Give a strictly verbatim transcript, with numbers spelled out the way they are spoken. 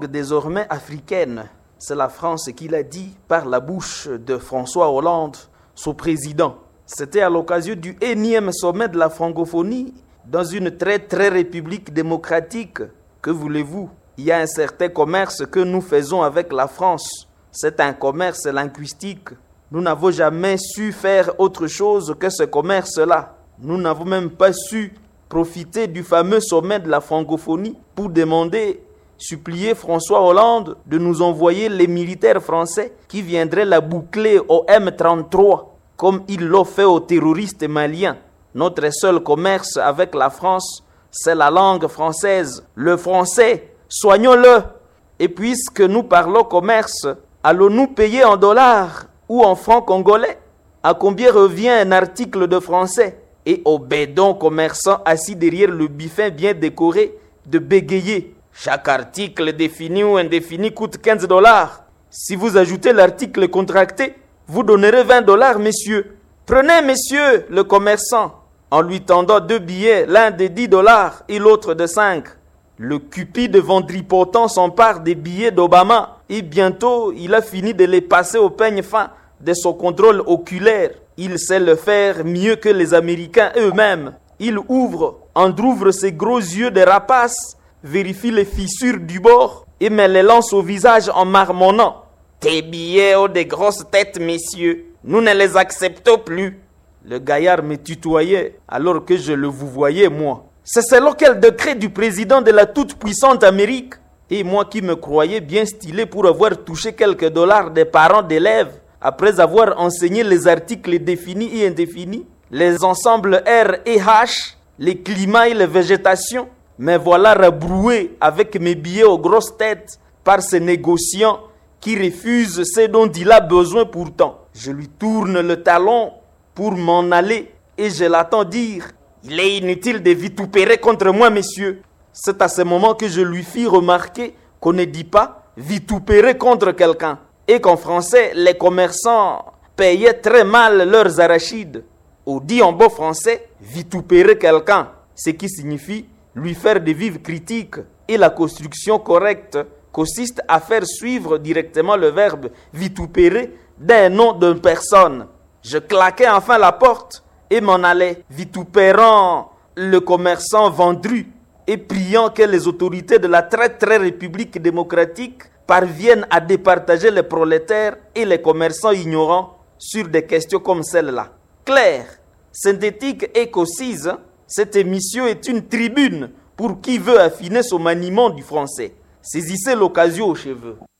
désormais africaine. C'est la France qui l'a dit par la bouche de François Hollande, son président. C'était à l'occasion du énième sommet de la francophonie dans une très très république démocratique. Que voulez-vous? Il y a un certain commerce que nous faisons avec la France. C'est un commerce linguistique. Nous n'avons jamais su faire autre chose que ce commerce-là. Nous n'avons même pas su profiter du fameux sommet de la francophonie pour demander, supplier François Hollande de nous envoyer les militaires français qui viendraient la boucler au M trente-trois, comme ils l'ont fait aux terroristes maliens. Notre seul commerce avec la France, c'est la langue française, le français. Soignons-le. Et puisque nous parlons commerce, allons-nous payer en dollars ou en francs congolais? À combien revient un article de français? Et au bédon commerçant assis derrière le buffet bien décoré de bégayer. Chaque article défini ou indéfini coûte quinze dollars. Si vous ajoutez l'article contracté, vous donnerez vingt dollars, messieurs. Prenez, messieurs, le commerçant, en lui tendant deux billets, l'un de dix dollars et l'autre de cinq. Le cupide vendripotent s'empare des billets d'Obama et bientôt il a fini de les passer au peigne fin de son contrôle oculaire. Il sait le faire mieux que les Américains eux-mêmes. Il ouvre, entr'ouvre ses gros yeux de rapace, vérifie les fissures du bord et me les lance au visage en marmonnant. Tes billets ont des grosses têtes, messieurs. Nous ne les acceptons plus. Le gaillard me tutoyait alors que je le vouvoyais, moi. C'est selon quel décret du président de la toute-puissante Amérique? Et moi qui me croyais bien stylé pour avoir touché quelques dollars des parents d'élèves, après avoir enseigné les articles définis et indéfinis, les ensembles R et H, les climats et les végétations, me voilà rabroué avec mes billets aux grosses têtes par ces négociants qui refusent ce dont il a besoin pourtant. Je lui tourne le talon pour m'en aller et je l'attends dire « Il est inutile de vitupérer contre moi, messieurs ». C'est à ce moment que je lui fis remarquer qu'on ne dit pas « vitupérer contre quelqu'un » et qu'en français, les commerçants payaient très mal leurs arachides. On dit en beau français « vitupérer quelqu'un », ce qui signifie lui faire des vives critiques. Et la construction correcte consiste à faire suivre directement le verbe « vitupérer » d'un nom d'une personne. Je claquais enfin la porte et m'en allais, vitupérant le commerçant Vendru et priant que les autorités de la très très république démocratique parviennent à départager les prolétaires et les commerçants ignorants sur des questions comme celle-là. Claire, synthétique et concise, cette émission est une tribune pour qui veut affiner son maniement du français. Saisissez l'occasion aux cheveux.